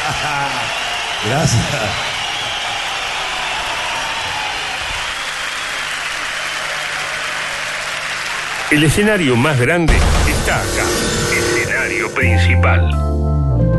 Gracias. El escenario más grande está acá. Escenario principal.